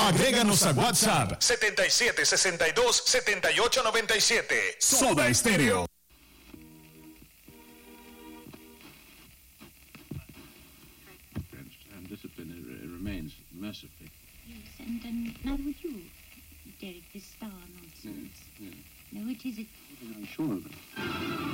Agréganos a WhatsApp 7762-7897. Soda Estéreo. And discipline remains mercifully. Yes, and now would you, Derek, this star nonsense? Yes. No, it isn't. I'm sure of it.